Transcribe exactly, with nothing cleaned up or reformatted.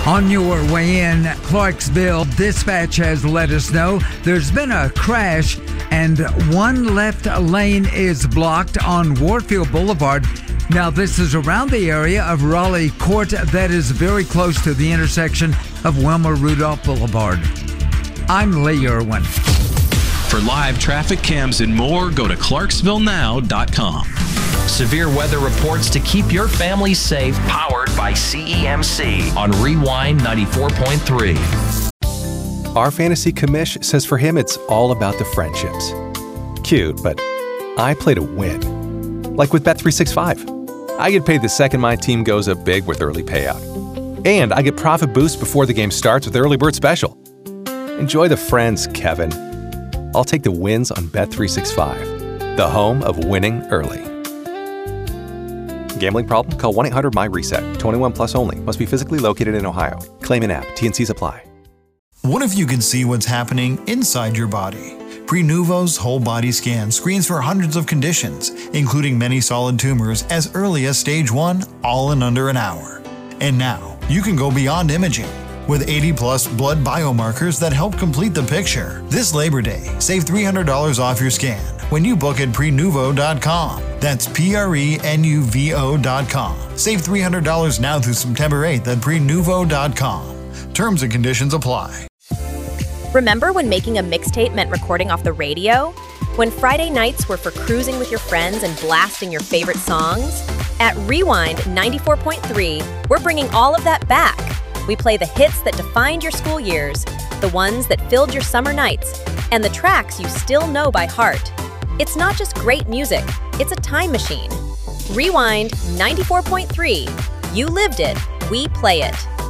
On your way in, Clarksville dispatch has let us know there's been a crash and one left lane is blocked on Warfield Boulevard. Now, this is around the area of Raleigh Court that is very close to the intersection of Wilma Rudolph Boulevard. I'm Lee Irwin. For live traffic cams and more, go to clarksville now dot com. Severe weather reports to keep your family safe, powered by C E M C on Rewind ninety-four point three. Our fantasy commish says for him it's all about the friendships. Cute, but I play to win. Like with Bet three sixty-five. I get paid the second my team goes up big with early payout. And I get profit boost before the game starts with Early Bird Special. Enjoy the friends, Kevin. I'll take the wins on Bet three sixty-five, the home of winning early. Gambling problem? Call one eight hundred M Y reset. twenty-one plus only. Must be physically located in Ohio. Claim in app. T N Cs apply. What if you could see what's happening inside your body? Prenuvo's whole body scan screens for hundreds of conditions, including many solid tumors as early as stage one, all in under an hour. And now, you can go beyond imaging. With eighty plus blood biomarkers that help complete the picture. This Labor Day, save three hundred dollars off your scan when you book at prenuvo dot com. That's P R E N U V O dot com. Save three hundred dollars now through September eighth at prenuvo dot com. Terms and conditions apply. Remember when making a mixtape meant recording off the radio? When Friday nights were for cruising with your friends and blasting your favorite songs? At Rewind ninety-four point three, we're bringing all of that back. We play the hits that defined your school years, the ones that filled your summer nights, and the tracks you still know by heart. It's not just great music, it's a time machine. Rewind ninety-four point three. You lived it, we play it.